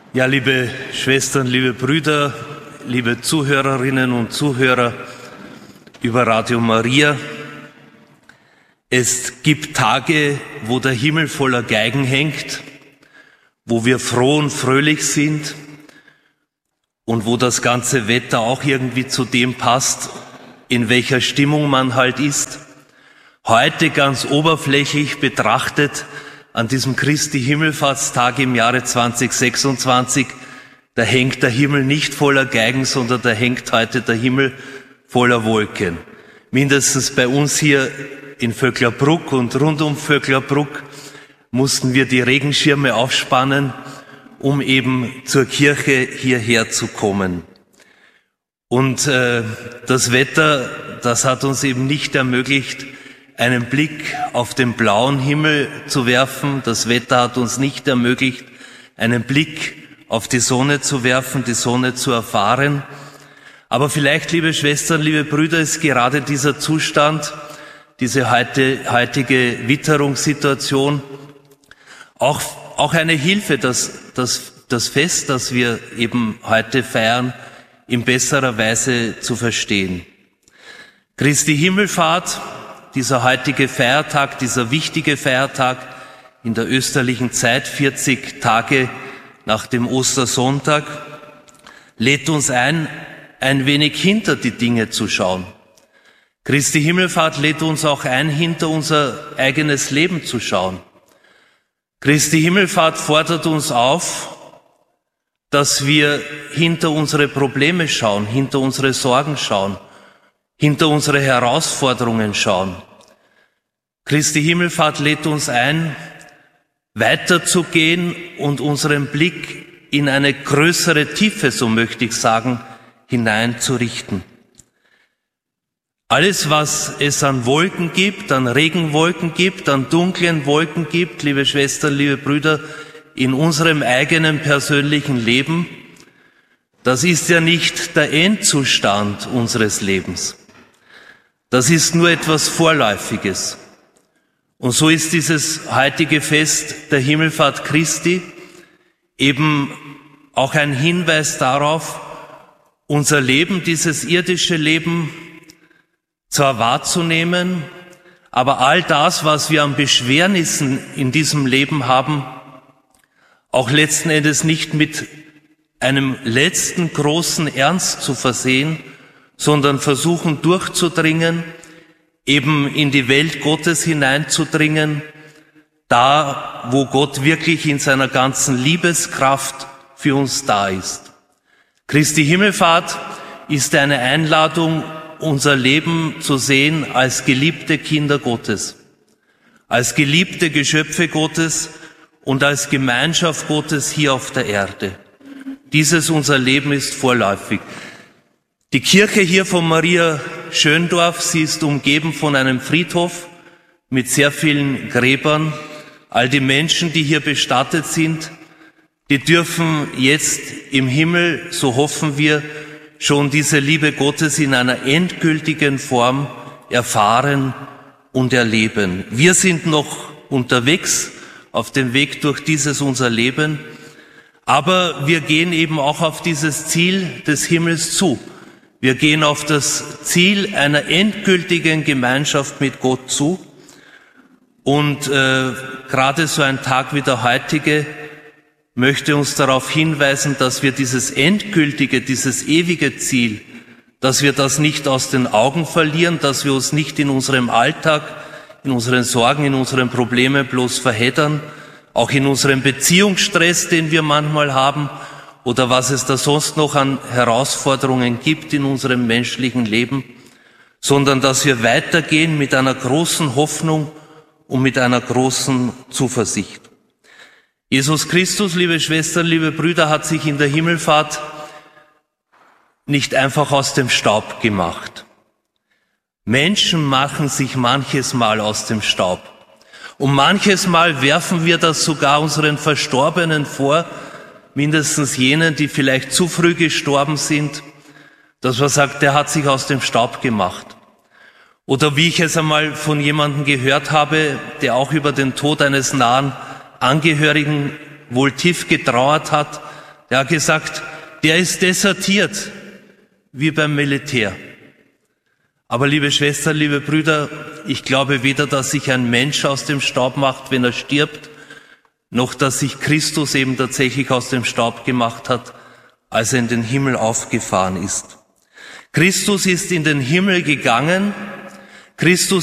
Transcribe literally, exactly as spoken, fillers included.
Ja, liebe Schwestern, liebe Brüder, liebe Zuhörerinnen und Zuhörer über Radio Maria, es gibt Tage, wo der Himmel voller Geigen hängt, wo wir froh und fröhlich sind und wo das ganze Wetter auch irgendwie zu dem passt, in welcher Stimmung man halt ist. Heute ganz oberflächlich betrachtet, an diesem Christi Himmelfahrtstag im Jahre zweitausendsechsundzwanzig, da hängt der Himmel nicht voller Geigen, sondern da hängt heute der Himmel voller Wolken. Mindestens bei uns hier in Vöcklerbruck und rund um Vöcklerbruck mussten wir die Regenschirme aufspannen, um eben zur Kirche hierher zu kommen. Und äh, das Wetter, das hat uns eben nicht ermöglicht, einen Blick auf den blauen Himmel zu werfen. Das Wetter hat uns nicht ermöglicht, einen Blick auf die Sonne zu werfen, die Sonne zu erfahren. Aber vielleicht, liebe Schwestern, liebe Brüder, ist gerade dieser Zustand, diese heute, heutige Witterungssituation auch, auch eine Hilfe, dass, dass das Fest, das wir eben heute feiern, in besserer Weise zu verstehen. Christi Himmelfahrt, dieser heutige Feiertag, dieser wichtige Feiertag in der österlichen Zeit, vierzig Tage nach dem Ostersonntag, lädt uns ein, ein wenig hinter die Dinge zu schauen. Christi Himmelfahrt lädt uns auch ein, hinter unser eigenes Leben zu schauen. Christi Himmelfahrt fordert uns auf, dass wir hinter unsere Probleme schauen, hinter unsere Sorgen schauen, hinter unsere Herausforderungen schauen. Christi Himmelfahrt lädt uns ein, weiterzugehen und unseren Blick in eine größere Tiefe, so möchte ich sagen, hineinzurichten. Alles, was es an Wolken gibt, an Regenwolken gibt, an dunklen Wolken gibt, liebe Schwestern, liebe Brüder, in unserem eigenen persönlichen Leben, das ist ja nicht der Endzustand unseres Lebens. Das ist nur etwas Vorläufiges. Und so ist dieses heutige Fest der Himmelfahrt Christi eben auch ein Hinweis darauf, unser Leben, dieses irdische Leben zwar wahrzunehmen, aber all das, was wir an Beschwernissen in diesem Leben haben, auch letzten Endes nicht mit einem letzten großen Ernst zu versehen, sondern versuchen durchzudringen, eben in die Welt Gottes hineinzudringen, da, wo Gott wirklich in seiner ganzen Liebeskraft für uns da ist. Christi Himmelfahrt ist eine Einladung, unser Leben zu sehen als geliebte Kinder Gottes, als geliebte Geschöpfe Gottes und als Gemeinschaft Gottes hier auf der Erde. Dieses unser Leben ist vorläufig. Die Kirche hier von Maria Schöndorf, sie ist umgeben von einem Friedhof mit sehr vielen Gräbern. All die Menschen, die hier bestattet sind, die dürfen jetzt im Himmel, so hoffen wir, schon diese Liebe Gottes in einer endgültigen Form erfahren und erleben. Wir sind noch unterwegs auf dem Weg durch dieses unser Leben, aber wir gehen eben auch auf dieses Ziel des Himmels zu. Wir gehen auf das Ziel einer endgültigen Gemeinschaft mit Gott zu. Und äh, gerade so ein Tag wie der heutige möchte uns darauf hinweisen, dass wir dieses endgültige, dieses ewige Ziel, dass wir das nicht aus den Augen verlieren, dass wir uns nicht in unserem Alltag, in unseren Sorgen, in unseren Problemen bloß verheddern, auch in unserem Beziehungsstress, den wir manchmal haben, oder was es da sonst noch an Herausforderungen gibt in unserem menschlichen Leben, sondern dass wir weitergehen mit einer großen Hoffnung und mit einer großen Zuversicht. Jesus Christus, liebe Schwestern, liebe Brüder, hat sich in der Himmelfahrt nicht einfach aus dem Staub gemacht. Menschen machen sich manches Mal aus dem Staub. Und manches Mal werfen wir das sogar unseren Verstorbenen vor, mindestens jenen, die vielleicht zu früh gestorben sind, dass man sagt, der hat sich aus dem Staub gemacht. Oder wie ich es einmal von jemandem gehört habe, der auch über den Tod eines nahen Angehörigen wohl tief getrauert hat, Der hat gesagt, der ist desertiert, wie beim Militär. Aber liebe Schwestern, liebe Brüder, ich glaube weder, dass sich ein Mensch aus dem Staub macht, wenn er stirbt, noch dass sich Christus eben tatsächlich aus dem Staub gemacht hat, als er in den Himmel aufgefahren ist. Christus ist in den Himmel gegangen, Christus